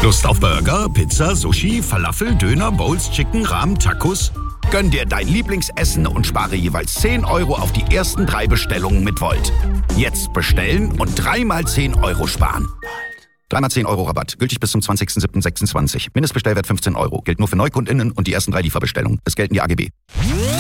Lust auf Burger, Pizza, Sushi, Falafel, Döner, Bowls, Chicken, Ramen, Tacos? Gönn dir dein Lieblingsessen und spare jeweils 10 € auf die ersten 3 Bestellungen mit Volt. Jetzt bestellen und 3 mal 10 € sparen. 3 mal 10 € Rabatt. Gültig bis zum 20.07.26. Mindestbestellwert 15 €. Gilt nur für NeukundInnen und die ersten 3 Lieferbestellungen. Es gelten die AGB.